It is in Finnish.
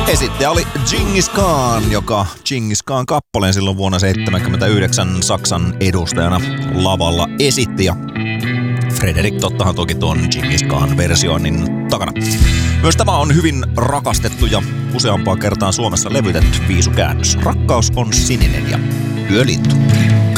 Esittäjä oli Džingis Khan, joka Džingis Khan kappaleen silloin vuonna 1979 Saksan edustajana lavalla esitti. Ja Fredrik tottahan toki tuon Džingis Khan versioinnin takana. Myös tämä on hyvin rakastettu ja useampaan kertaan Suomessa levytetty viisukäännös. Rakkaus on sininen ja Yölintu.